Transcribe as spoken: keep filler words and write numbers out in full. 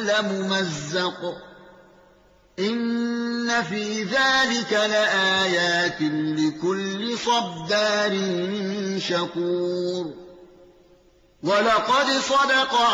لممزق إن في ذلك لآيات لكل صبار شكور ولقد صدق